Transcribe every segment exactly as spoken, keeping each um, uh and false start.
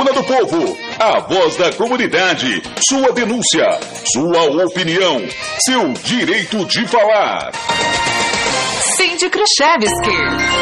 Tribuna do Povo, a voz da comunidade, sua denúncia, sua opinião, seu direito de falar. Cindy Khrushchevsky.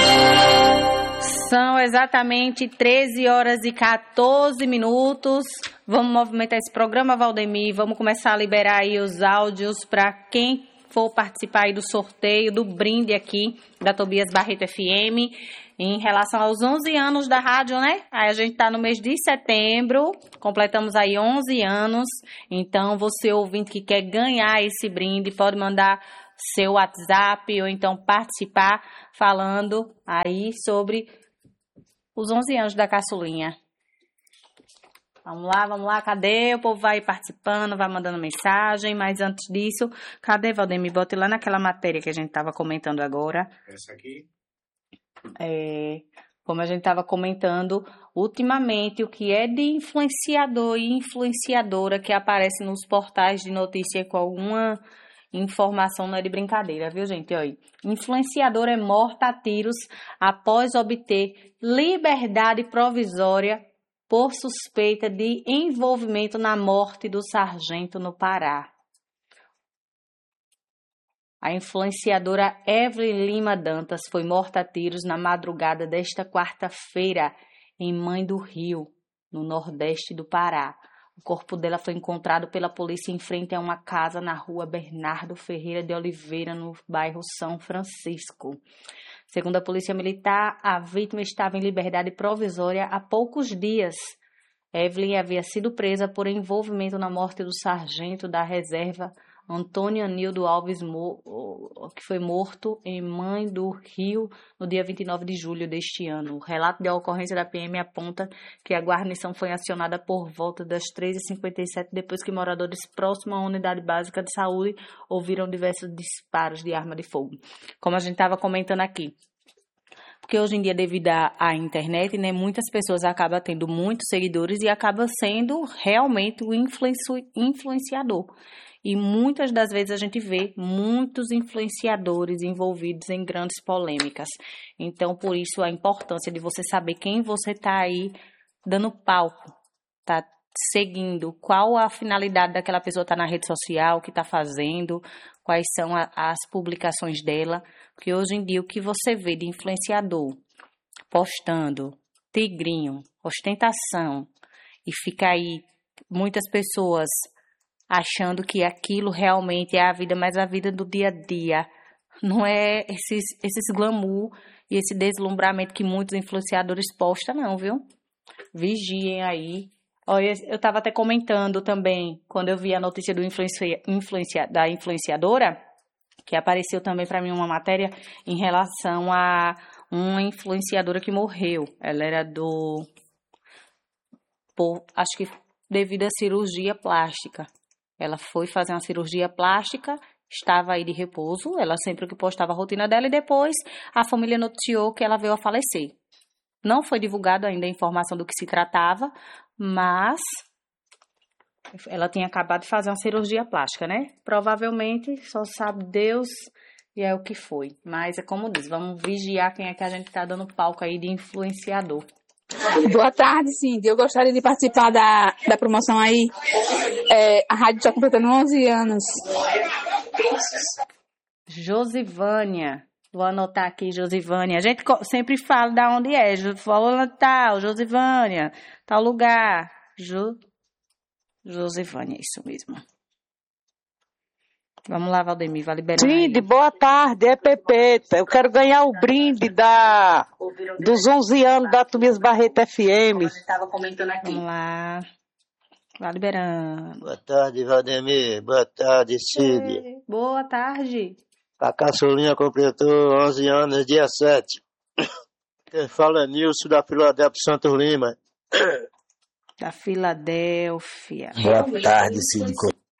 São exatamente treze horas e quatorze minutos. Vamos movimentar esse programa, Valdemir. Vamos começar a liberar aí os áudios para quem for participar aí do sorteio, do brinde aqui da Tobias Barreto F M. Em relação aos onze anos da rádio, né? Aí a gente tá no mês de setembro, completamos aí onze anos. Então, você ouvinte que quer ganhar esse brinde, pode mandar seu WhatsApp ou então participar falando aí sobre os onze anos da caçulinha. Vamos lá, vamos lá, cadê? O povo vai participando, vai mandando mensagem, mas antes disso, cadê, Valdemir? Bote lá naquela matéria que a gente estava comentando agora. Essa aqui? É, como a gente estava comentando, ultimamente, o que é de influenciador e influenciadora que aparece nos portais de notícia com alguma informação não é de brincadeira, viu, gente? Olha, influenciadora é morta a tiros após obter liberdade provisória por suspeita de envolvimento na morte do sargento no Pará. A influenciadora Evelyn Lima Dantas foi morta a tiros na madrugada desta quarta-feira em Mãe do Rio, no nordeste do Pará. O corpo dela foi encontrado pela polícia em frente a uma casa na rua Bernardo Ferreira de Oliveira, no bairro São Francisco. Segundo a polícia militar, a vítima estava em liberdade provisória há poucos dias. Evelyn havia sido presa por envolvimento na morte do sargento da reserva Antônio Anildo Alves, que foi morto em Mãe do Rio no dia vinte e nove de julho deste ano. O relato de ocorrência da P M aponta que a guarnição foi acionada por volta das treze e cinquenta e sete, depois que moradores próximos à unidade básica de saúde ouviram diversos disparos de arma de fogo. Como a gente estava comentando aqui, porque hoje em dia, devido à, à internet, né, muitas pessoas acabam tendo muitos seguidores e acabam sendo realmente o influenci- influenciador. E muitas das vezes a gente vê muitos influenciadores envolvidos em grandes polêmicas. Então, por isso, a importância de você saber quem você está aí dando palco, está seguindo, qual a finalidade daquela pessoa estar tá na rede social, o que está fazendo, quais são a, as publicações dela. Porque hoje em dia o que você vê de influenciador postando tigrinho, ostentação, e fica aí muitas pessoas achando que aquilo realmente é a vida, mas a vida do dia a dia. Não é esses, esses glamour e esse deslumbramento que muitos influenciadores postam, não, viu? Vigiem aí. Olha, eu estava até comentando também, quando eu vi a notícia do influencia, influencia, da influenciadora, que apareceu também para mim uma matéria em relação a uma influenciadora que morreu. Ela era do... Por, acho que devido à cirurgia plástica. Ela foi fazer uma cirurgia plástica, estava aí de repouso, ela sempre que postava a rotina dela, e depois a família noticiou que ela veio a falecer. Não foi divulgada ainda a informação do que se tratava, mas ela tinha acabado de fazer uma cirurgia plástica, né? Provavelmente, só sabe Deus, e é o que foi. Mas é como diz, vamos vigiar quem é que a gente está dando palco aí de influenciador. Boa tarde, Cindy. Eu gostaria de participar da, da promoção aí. É, a rádio está completando onze anos. Josivânia. Vou anotar aqui, Josivânia. A gente sempre fala de onde é. Falou tal, Josivânia. Tal lugar. Jo, Josivânia, isso mesmo. Vamos lá, Valdemir, vai liberar. Cindy, boa tarde, é Pepeta. Eu quero ganhar o brinde da, dos onze anos da Tobias Barreto F M. Vamos lá. Vai liberando. Boa tarde, Valdemir. Boa tarde, Cindy. Boa tarde. A caçulinha completou onze anos, dia sete. Quem fala é Nilson, da Filadélfia, Santos Lima. Da Filadélfia. Boa tarde, Cindy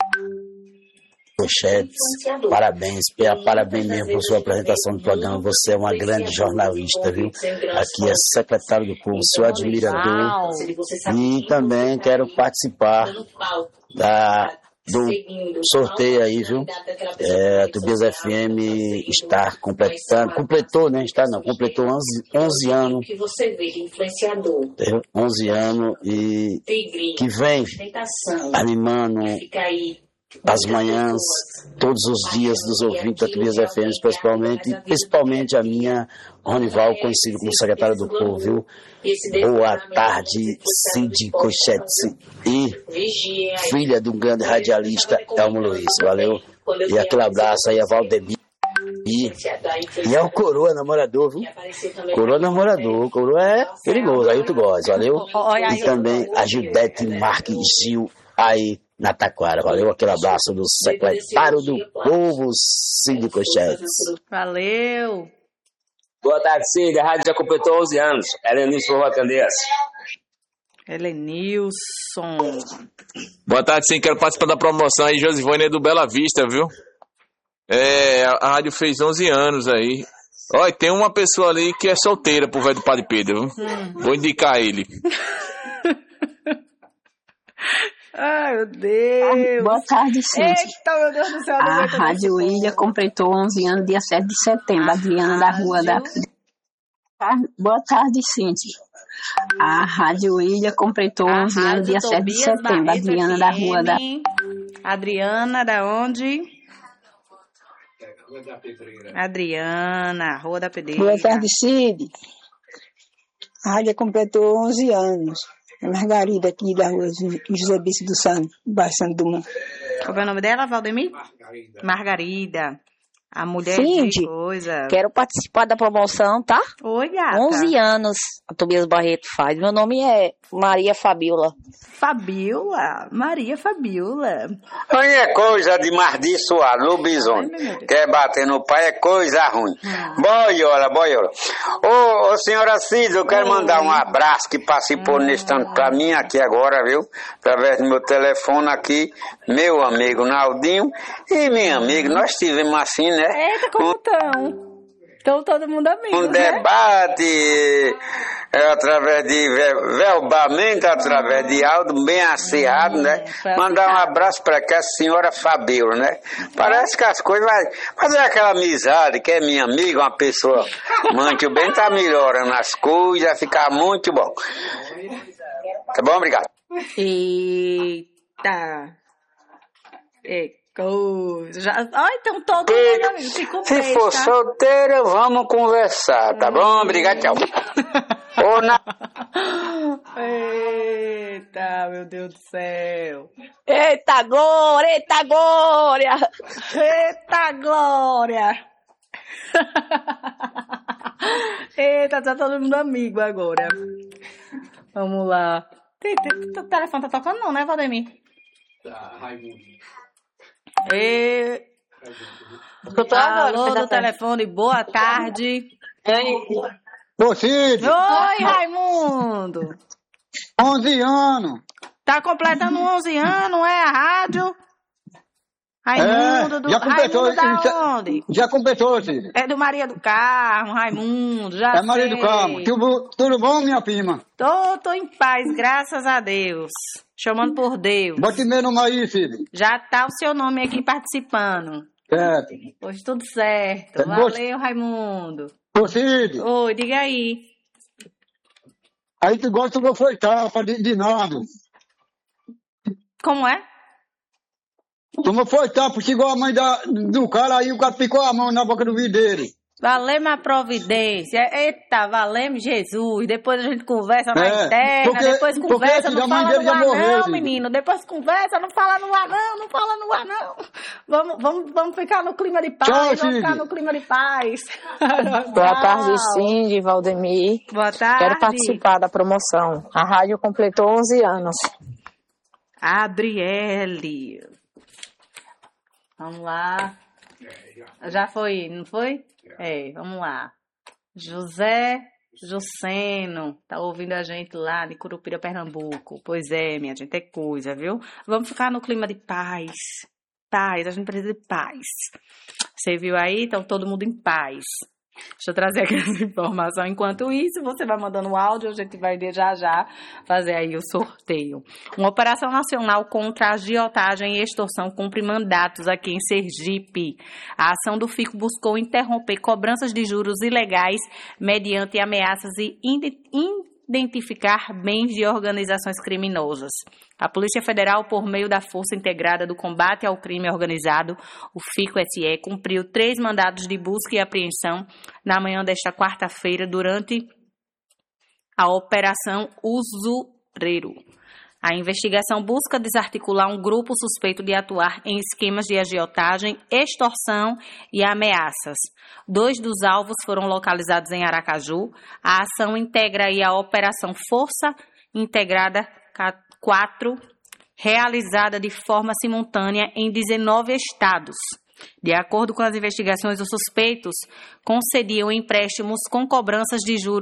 Khrushchevsky. Parabéns, parabéns mesmo por sua apresentação do programa. Você é uma grande jornalista, viu? Aqui é secretário do povo, sou admirador. E também quero participar da do sorteio aí, viu? É, a Tobias F M está completando, completou, né? Está não, completou onze, onze anos. Que você vê de influenciador. Entendeu? onze anos e que vem animando as manhãs, todos os dias dos ouvintes da Tobias F M, principalmente, principalmente a minha Ronival, conhecido como secretária do povo, viu? Boa tarde, Cid Cochete e filha de um grande radialista, Elmo Luiz, valeu? E aquele abraço aí a Valdemir. E, e é o Coroa namorador, viu? Coroa namorador, Coroa é perigoso, aí tu gosta, valeu? E também a Gildete Marques Gil aí na Taquara, valeu? Aquele abraço do secretário do povo, Cid Cochete. Valeu! Boa tarde, Cid. A rádio já completou onze anos. Helenilson Rua Candeias. Helenilson. Boa tarde, sim. Quero participar da promoção aí. Josivone é do Bela Vista, viu? É, a, a rádio fez onze anos aí. Olha, tem uma pessoa ali que é solteira pro velho do Padre Pedro, viu? Hum. Vou indicar ele. Ai, meu Deus. Boa tarde, Cid. Eita, meu Deus do céu. A Rádio Ilha completou onze anos, dia sete de setembro. A Adriana da Rua da... Boa tarde, Cid. A Rádio Ilha completou onze anos, dia sete de setembro. A Adriana da Rua da... Adriana, da onde? Adriana, Rua da Pedreira. Boa tarde, Cid. A rádio completou onze anos. A Margarida, aqui da rua José Bice do Santo, bairro Santo Dumont. Qual é o nome dela, Valdemir? Margarida. Margarida. A mulher Cid, de coisa. Quero participar da promoção, tá? Oi, gata. onze anos a Tobias Barreto faz. Meu nome é Maria Fabiola. Fabiola? Maria Fabiola. Não é coisa de maldiçoar, lobisomem. Quer bater no pai é coisa ruim. Ah. Boiola, boiola. Ô, ô senhora Cid, eu quero Oi. mandar um abraço que participou ah. nesse tanto pra mim aqui agora, viu? Através do meu telefone aqui, meu amigo Naldinho e minha amiga. Nós tivemos assim, né? Eita, como estão? Estão todo mundo amigo, Um né? debate é, através de verbalmente, através de áudio, bem acirrado, hum, né? Mandar um abraço para aquela senhora Fabiola, né? Parece que as coisas vai... Mas é aquela amizade que é minha amiga, uma pessoa muito bem, tá melhorando as coisas, vai ficar muito bom. Tá bom? Obrigado. Eita. Eita. Já... Ah, então todo mundo amigo. Fico Se bem, for tá? solteira, vamos conversar, tá hum. bom? Obrigado, tchau. Ou na... Eita, meu Deus do céu. Eita, glória, eita, glória. Eita, glória. Eita, tá todo mundo amigo agora. Vamos lá. O telefone tá tocando não, né, Valdemir? Tá, Raimundo. E... Alô, do telefone, boa tarde. Ô, Cid. Oi, Raimundo. onze anos. Tá completando onze anos, é a rádio? Raimundo, é, do... já completou, Raimundo da já, onde? Já completou, Cid. É do Maria do Carmo, Raimundo, já É Maria sei. do Carmo. Tudo, tudo bom, minha prima? Tô, tô em paz, graças a Deus. Chamando por Deus. Bote meu nome aí, Cid. Já tá o seu nome aqui participando. Certo. Hoje tudo certo. Valeu, Raimundo. Ô, Cid. Oi, diga aí. Aí tu gosta do foi tapa de, de nada. Como é? Como foi tapa, chegou a mãe da, do cara, aí o cara picou a mão na boca do vidro dele. Valemos a providência. Eita, valemos Jesus. Depois a gente conversa na é, interna. Porque, depois conversa, não fala no ar morreu, não, filho. menino. Depois conversa, não fala no ar não. Não fala no ar não. Vamos, vamos, vamos ficar no clima de paz. Tchau, vamos ficar no clima de paz. Boa tarde, Cindy, Valdemir. Boa tarde. Quero participar da promoção. A rádio completou onze anos. Adriele. Vamos lá. Já foi, não foi? É, vamos lá. José Juceno, tá ouvindo a gente lá de Curupira, Pernambuco. Pois é, minha gente, é coisa, viu? Vamos ficar no clima de paz. Paz, a gente precisa de paz. Você viu aí? Então todo mundo em paz. Deixa eu trazer aqui essa informação. Enquanto isso, você vai mandando o áudio, a gente vai ver já já fazer aí o sorteio. Uma operação nacional contra a agiotagem e extorsão cumpre mandatos aqui em Sergipe. A ação do Fico buscou interromper cobranças de juros ilegais mediante ameaças e identificar bens de organizações criminosas. A Polícia Federal, por meio da Força Integrada do Combate ao Crime Organizado, o FICO-S E, cumpriu três mandados de busca e apreensão na manhã desta quarta-feira durante a Operação Usureiro. A investigação busca desarticular um grupo suspeito de atuar em esquemas de agiotagem, extorsão e ameaças. Dois dos alvos foram localizados em Aracaju. A ação integra aí a Operação Força Integrada quatro, realizada de forma simultânea em dezenove estados. De acordo com as investigações, os suspeitos concediam empréstimos com cobranças de juros